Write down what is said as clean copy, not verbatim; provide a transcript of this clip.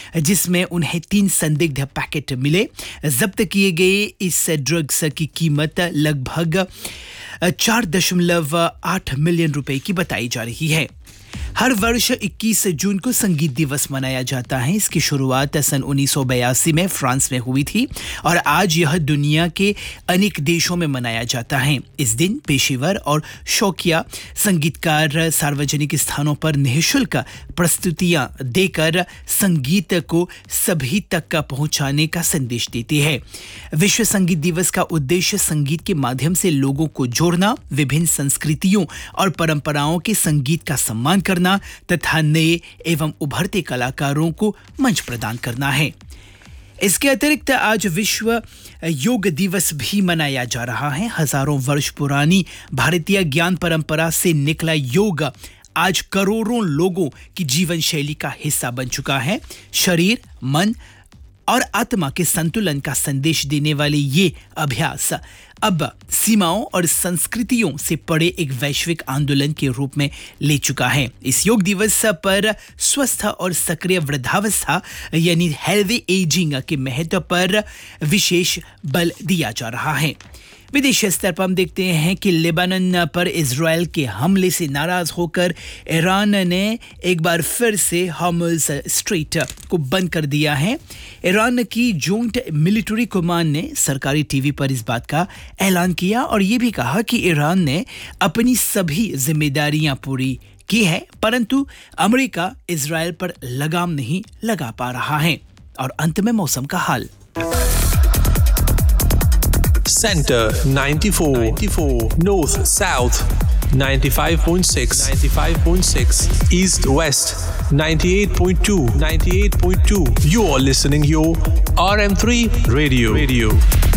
जिसमें उन्हें 3 संदिग्ध पैकेट मिले। जब्त किए गए इस ड्रग्स की कीमत लगभग 4.8 मिलियन रुपए की बताई जा रही है। हर वर्ष 21 जून को संगीत दिवस मनाया जाता है। इसकी शुरुआत सन 1982 में फ्रांस में हुई थी और आज यह दुनिया के अनेक देशों में मनाया जाता है। इस दिन पेशेवर और शौकिया संगीतकार सार्वजनिक स्थानों पर निःशुल्क प्रस्तुतियां देकर संगीत को सभी तक पहुंचाने का संदेश देते हैं। विश्व संगीत दिवस का उद्देश्य संगीत के माध्यम से लोगों को जोड़ना, विभिन्न संस्कृतियों और परंपराओं के संगीत का सम्मान करना तथा नए एवं उभरते कलाकारों को मंच प्रदान करना है। इसके अतिरिक्त आज विश्व योग दिवस भी मनाया जा रहा है। हजारों वर्ष पुरानी भारतीय ज्ञान परंपरा से निकला योग आज करोड़ों लोगों की जीवन शैली का हिस्सा बन चुका है। शरीर, मन और आत्मा के संतुलन का संदेश देने वाले ये अभ्यास अब सीमाओं और संस्कृतियों से परे एक वैश्विक आंदोलन के रूप में ले चुका है। इस योग दिवस पर स्वस्थ और सक्रिय वृद्धावस्था यानी हेल्दी एजिंग के महत्व पर विशेष बल दिया जा रहा है। विदेशी स्तर पर हम देखते हैं कि लेबनान पर इजराइल के हमले से नाराज होकर ईरान ने एक बार फिर से हॉर्मुज़ स्ट्रेट को बंद कर दिया है। ईरान की जॉइंट मिलिट्री कमांड ने सरकारी टीवी पर इस बात का ऐलान किया और ये भी कहा कि ईरान ने अपनी सभी जिम्मेदारियां पूरी की है, परंतु अमेरिका इजराइल पर लगाम नहीं लगा पा रहा है। और अंत में मौसम का हाल। Center 94, North South 95.6, East West 98.2. You are listening your RM3 Radio.